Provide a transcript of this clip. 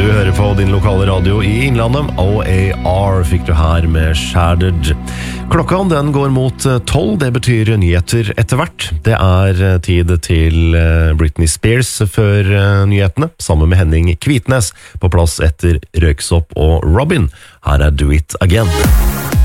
Du hører på din lokale radio i Innlandet. OAR fikk du her med Shattered. Klokka den går mot 12, det betyr nyheter etter hvert. Det tid til Britney Spears før nyhetene, sammen med Henning Kvitnes, på plass etter Røyksopp og Robin. Her Do It Again.